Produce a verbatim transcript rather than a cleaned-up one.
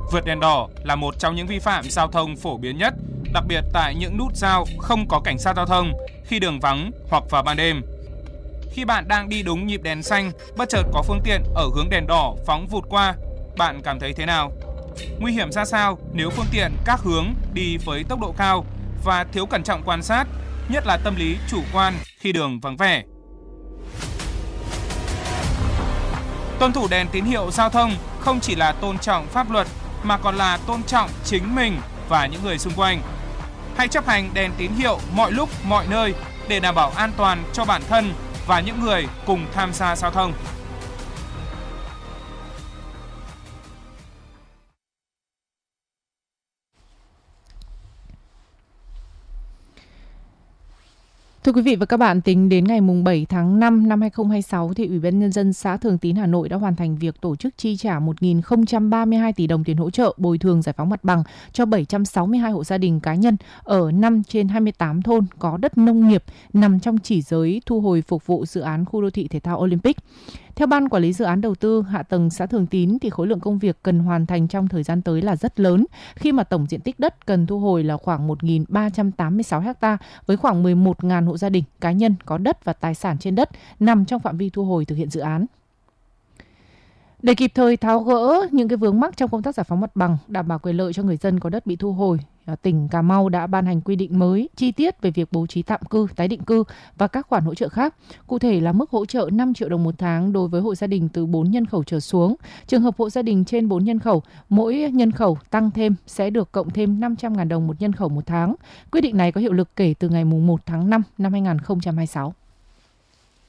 Vượt đèn đỏ là một trong những vi phạm giao thông phổ biến nhất, đặc biệt tại những nút giao không có cảnh sát giao thông, khi đường vắng hoặc vào ban đêm. Khi bạn đang đi đúng nhịp đèn xanh, bất chợt có phương tiện ở hướng đèn đỏ phóng vụt qua, bạn cảm thấy thế nào? Nguy hiểm ra sao nếu phương tiện các hướng đi với tốc độ cao và thiếu cẩn trọng quan sát, nhất là tâm lý chủ quan khi đường vắng vẻ? Tuân thủ đèn tín hiệu giao thông không chỉ là tôn trọng pháp luật mà còn là tôn trọng chính mình và những người xung quanh. Hãy chấp hành đèn tín hiệu mọi lúc, mọi nơi để đảm bảo an toàn cho bản thân và những người cùng tham gia giao thông. Thưa quý vị và các bạn, tính đến ngày bảy tháng năm năm hai nghìn không trăm hai mươi sáu, thì Ủy ban Nhân dân xã Thường Tín, Hà Nội đã hoàn thành việc tổ chức chi trả một nghìn không trăm ba mươi hai tỷ đồng tiền hỗ trợ bồi thường giải phóng mặt bằng cho bảy trăm sáu mươi hai hộ gia đình cá nhân ở năm trên hai mươi tám thôn có đất nông nghiệp nằm trong chỉ giới thu hồi phục vụ dự án khu đô thị thể thao Olympic. Theo Ban Quản lý Dự án Đầu tư Hạ tầng xã Thường Tín, thì khối lượng công việc cần hoàn thành trong thời gian tới là rất lớn, khi mà tổng diện tích đất cần thu hồi là khoảng một nghìn ba trăm tám mươi sáu ha với khoảng mười một nghìn hộ gia đình cá nhân có đất và tài sản trên đất nằm trong phạm vi thu hồi thực hiện dự án. Để kịp thời tháo gỡ những cái vướng mắc trong công tác giải phóng mặt bằng, đảm bảo quyền lợi cho người dân có đất bị thu hồi, tỉnh Cà Mau đã ban hành quy định mới chi tiết về việc bố trí tạm cư, tái định cư và các khoản hỗ trợ khác. Cụ thể là mức hỗ trợ năm triệu đồng một tháng đối với hộ gia đình từ bốn nhân khẩu trở xuống. Trường hợp hộ gia đình trên bốn nhân khẩu, mỗi nhân khẩu tăng thêm sẽ được cộng thêm năm trăm nghìn đồng một nhân khẩu một tháng. Quy định này có hiệu lực kể từ ngày một tháng năm năm hai nghìn không trăm hai mươi sáu.